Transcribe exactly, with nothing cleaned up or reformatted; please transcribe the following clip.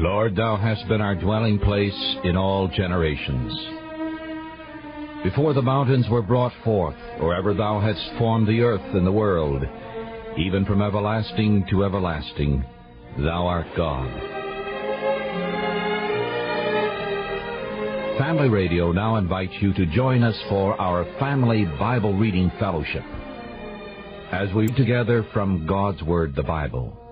Lord, Thou hast been our dwelling place in all generations. Before the mountains were brought forth, or ever Thou hadst formed the earth and the world, even from everlasting to everlasting, Thou art God. Family Radio now invites you to join us for our Family Bible Reading Fellowship as we read together from God's Word, the Bible.